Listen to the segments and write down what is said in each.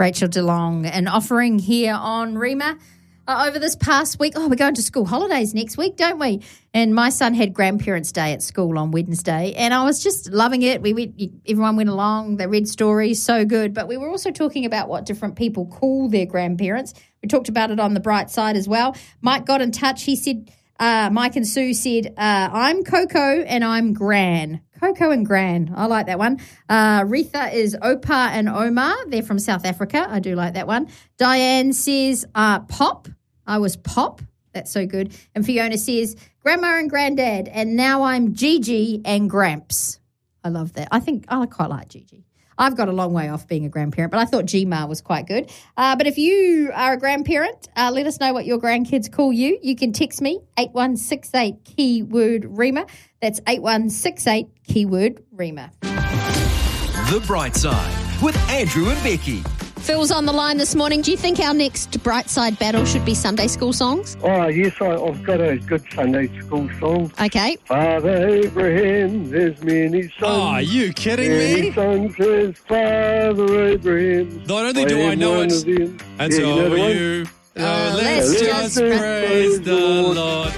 Rachel DeLong, an offering here on Rima. Over this past week, we're going to school holidays next week, don't we? And my son had Grandparents' Day at school on Wednesday, and I was just loving it. Everyone went along, they read stories, so good. But we were also talking about what different people call their grandparents. We talked about it on the bright side as well. Mike got in touch. He said, Mike and Sue said, I'm Coco and I'm Gran. Coco and Gran. I like that one. Retha is Opa and Omar. They're from South Africa. I do like that one. Diane says, Pop. I was Pop. That's so good. And Fiona says, Grandma and Granddad. And now I'm Gigi and Gramps. I love that. I think I quite like Gigi. I've got a long way off being a grandparent, but I thought Gma was quite good. But if you are a grandparent, let us know what your grandkids call you. You can text me, 8168 keyword Rima. That's 8168 keyword Rima. The Bright Side with Andrew and Becky. Phil's on the line this morning. Do you think our next Bright Side battle should be Sunday school songs? Oh, yes, I've got a good Sunday school song. Okay. Father Abraham, there's many sons. Oh, are you kidding many me? sons as Father Abraham. Not only do I know it, and so are you. Let's just praise the Lord.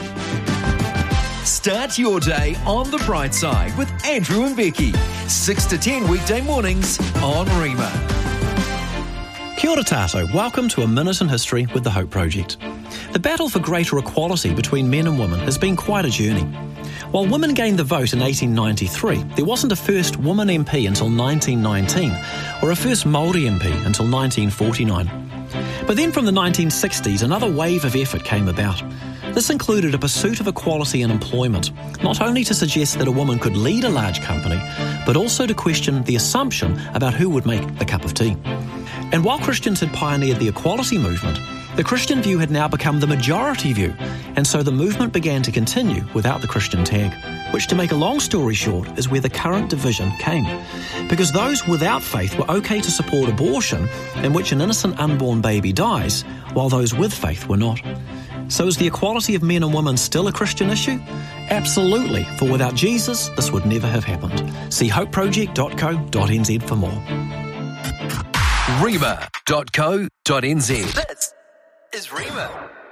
Start your day on The Bright Side with Andrew and Becky. 6 to 10 weekday mornings on Rima. Kia ora tātou. Welcome to A Minute in History with the Hope Project. The battle for greater equality between men and women has been quite a journey. While women gained the vote in 1893, there wasn't a first woman MP until 1919, or a first Māori MP until 1949. But then from the 1960s, another wave of effort came about. This included a pursuit of equality in employment, not only to suggest that a woman could lead a large company, but also to question the assumption about who would make the cup of tea. And while Christians had pioneered the equality movement, the Christian view had now become the majority view, and so the movement began to continue without the Christian tag, which, to make a long story short, is where the current division came. Because those without faith were okay to support abortion, in which an innocent unborn baby dies, while those with faith were not. So is the equality of men and women still a Christian issue? Absolutely, for without Jesus, this would never have happened. See hopeproject.co.nz for more. Rima.co.nz. This is Rima.